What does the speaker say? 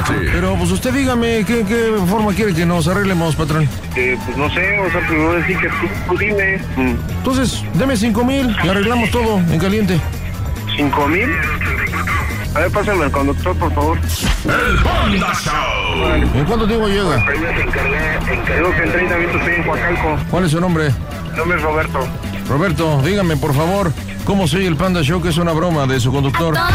caliente. Pero pues usted dígame, ¿qué forma quiere que nos arreglemos, patrón? Pues no sé, o sea, pues voy a decir que tú dime. Entonces, deme 5,000 y arreglamos todo en caliente. ¿5,000? A ver, pásame al conductor, por favor. El Panda Show. ¿En cuánto tiempo llega? Creo que en 30 minutos estoy en Coacalco. ¿Cuál es su nombre? Mi nombre es Roberto. Roberto, dígame, por favor, ¿cómo se oye el Panda Show, que es una broma de su conductor?